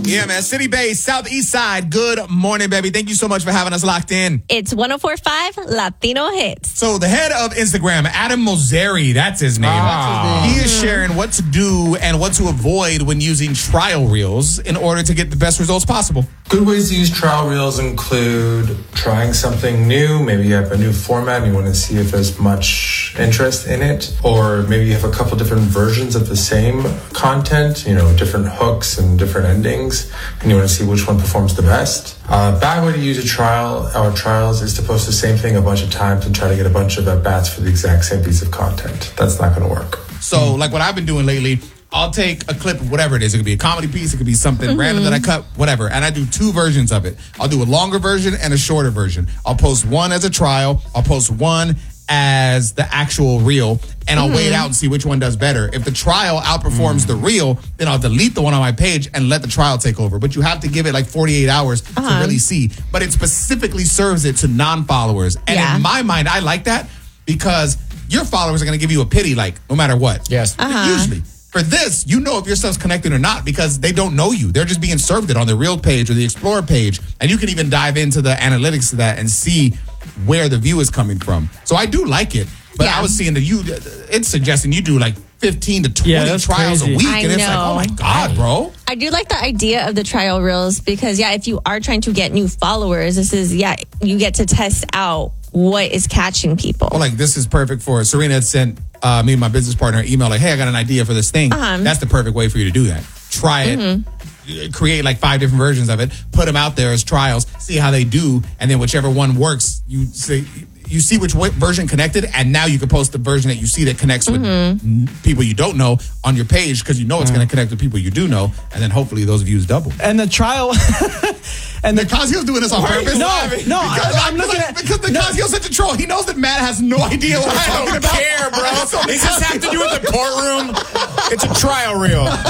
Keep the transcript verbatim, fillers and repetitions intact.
Yeah, man. City Base, Southeast Side. Good morning, baby. Thank you so much for having us locked in. It's one oh four point five Latino Hits. So the head of Instagram, Adam Mosseri, that's his name. Ah. He is sharing what to do and what to avoid when using trial reels in order to get the best results possible. Good ways to use trial reels include trying something new. Maybe you have a new format and you want to see if there's much interest in it. Or maybe you have a couple different versions of the same content, you know, different hooks and different endings, and you want to see which one performs the best. Uh, bad way to use a trial or trials is to post the same thing a bunch of times and try to get a bunch of at-bats for the exact same piece of content. That's not going to work. So, like what I've been doing lately, I'll take a clip of whatever it is. It could be a comedy piece. It could be something mm-hmm. random that I cut, whatever. And I do two versions of it. I'll do a longer version and a shorter version. I'll post one as a trial. I'll post one as the actual reel. And I'll mm-hmm. wait out and see which one does better. If the trial outperforms mm. the reel, then I'll delete the one on my page and let the trial take over. But you have to give it like forty-eight hours uh-huh. to really see. But it specifically serves it to non-followers. And yeah. in my mind, I like that because your followers are going to give you a pity, like, no matter what. Yes. Uh-huh. Usually. For this, you know if your stuff's connected or not because they don't know you. They're just being served it on the Reel page or the Explore page. And you can even dive into the analytics of that and see where the view is coming from. So I do like it. But yeah. I was seeing that you, it's suggesting you do like fifteen to twenty yeah, trials crazy. a week. I and it's know. like, oh my God, bro. I do like the idea of the trial reels because, yeah, if you are trying to get new followers, this is, yeah, you get to test out what is catching people. Well, like this is perfect for Serena had sent uh, me and my business partner an email like, hey, I got an idea for this thing. Uh-huh. That's the perfect way for you to do that. Try it. Mm-hmm. Create like five different versions of it. Put them out there as trials. See how they do. And then whichever one works, you say... You see which version connected, and now you can post the version that you see that connects with mm-hmm. people you don't know on your page because you know it's mm. going to connect with people you do know, and then hopefully those views double. And the trial... and the Cosio's doing this on purpose. No, no, because, I'm, I'm looking like, at... Because the no. Cosio's such a troll. He knows that Matt has no idea what I'm talking about. I don't care, bro. Does this have to do with the courtroom? It's a trial reel.